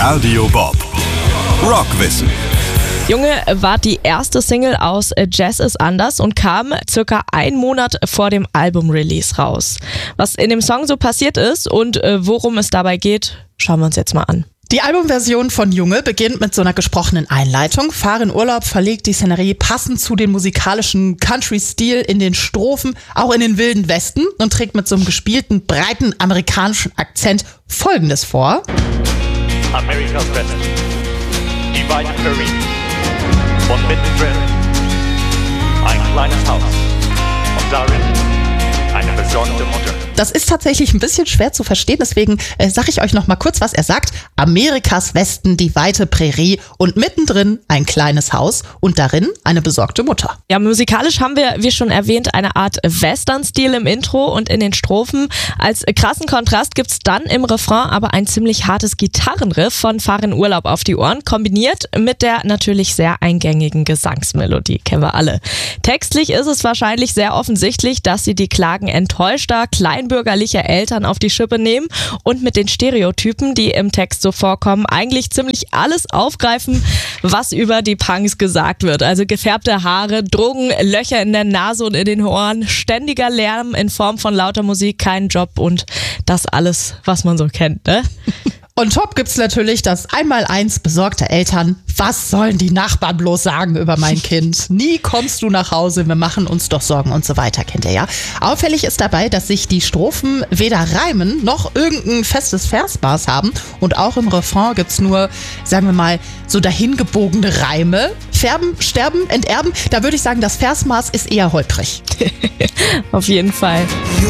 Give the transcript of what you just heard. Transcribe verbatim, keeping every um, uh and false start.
Radio Bob. Rockwissen. Junge war die erste Single aus Jazz ist anders und kam circa einen Monat vor dem Album-Release raus. Was in dem Song so passiert ist und worum es dabei geht, schauen wir uns jetzt mal an. Die Albumversion von Junge beginnt mit so einer gesprochenen Einleitung. Fahr in Urlaub verlegt die Szenerie passend zu dem musikalischen Country-Stil in den Strophen, auch in den wilden Westen, und trägt mit so einem gespielten, breiten amerikanischen Akzent Folgendes vor. Amerikas Westen, die weite Prärie, und mittendrin ein kleines Haus und darin eine besorgte Mutter. Das ist tatsächlich ein bisschen schwer zu verstehen, deswegen äh, sage ich euch noch mal kurz, was er sagt. Amerikas Westen, die weite Prärie und mittendrin ein kleines Haus und darin eine besorgte Mutter. Ja, musikalisch haben wir, wie schon erwähnt, eine Art Western-Stil im Intro und in den Strophen. Als krassen Kontrast gibt's dann im Refrain aber ein ziemlich hartes Gitarrenriff von Fahr in Urlaub auf die Ohren, kombiniert mit der natürlich sehr eingängigen Gesangsmelodie, kennen wir alle. Textlich ist es wahrscheinlich sehr offensichtlich, dass sie die Klagen enttäuschter, kleinbürgerlicher Eltern auf die Schippe nehmen und mit den Stereotypen, die im Text so vorkommen, eigentlich ziemlich alles aufgreifen, was über die Punks gesagt wird. Also gefärbte Haare, Drogen, Löcher in der Nase und in den Ohren, ständiger Lärm in Form von lauter Musik, kein Job und das alles, was man so kennt, ne? Und top gibt's natürlich das Einmaleins besorgter Eltern. Was sollen die Nachbarn bloß sagen über mein Kind? Nie kommst du nach Hause, wir machen uns doch Sorgen und so weiter, kennt ihr ja. Auffällig ist dabei, dass sich die Strophen weder reimen noch irgendein festes Versmaß haben. Und auch im Refrain gibt's nur, sagen wir mal, so dahingebogene Reime. Färben, sterben, enterben. Da würde ich sagen, das Versmaß ist eher holprig. Auf jeden Fall.